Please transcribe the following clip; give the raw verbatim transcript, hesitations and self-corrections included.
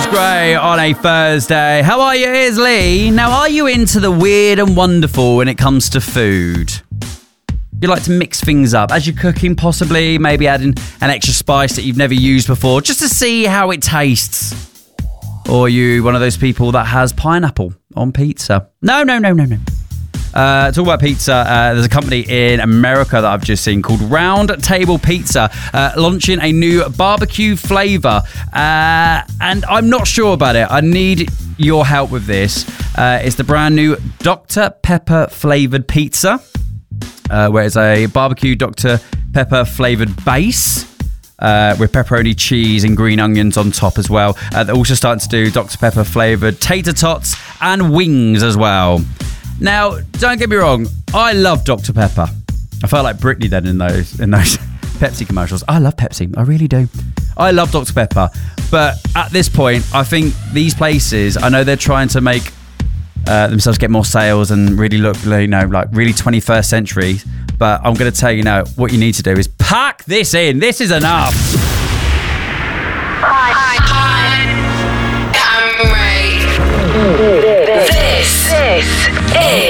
Gray on a Thursday. How are you? Here's Lee. Now, are you into the weird and wonderful when it comes to food? You like to mix things up as you're cooking, possibly, maybe adding an extra spice that you've never used before, just to see how it tastes. Or are you one of those people that has pineapple on pizza? No, no, no, no, no. Uh, talk about pizza. Uh, there's a company in America that I've just seen called Round Table Pizza, uh, launching a new barbecue flavour. Uh, and I'm not sure about it. I need your help with this. Uh, it's the brand new Doctor Pepper flavoured pizza, uh, where it's a barbecue Doctor Pepper flavoured base. Uh, with pepperoni, cheese and green onions on top as well. Uh, they're also starting to do Doctor Pepper flavoured tater tots and wings as well. Now, don't get me wrong, I love Doctor Pepper. I felt like Britney then in those in those Pepsi commercials. I love Pepsi, I really do. I love Doctor Pepper, but at this point, I think these places, I know they're trying to make uh, themselves get more sales and really look, you know, like really twenty-first century. But I'm going to tell you now, what you need to do is pack this in. This is enough. Hi, hi, hi. I'm Ray. This, this is